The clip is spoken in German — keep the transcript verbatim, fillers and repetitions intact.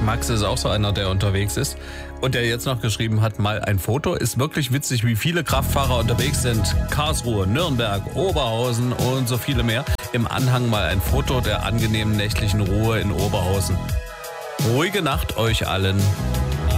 Max ist auch so einer, der unterwegs ist und der jetzt noch geschrieben hat, mal ein Foto. Ist wirklich witzig, wie viele Kraftfahrer unterwegs sind. Karlsruhe, Nürnberg, Oberhausen und so viele mehr. Im Anhang mal ein Foto der angenehmen nächtlichen Ruhe in Oberhausen. Ruhige Nacht euch allen.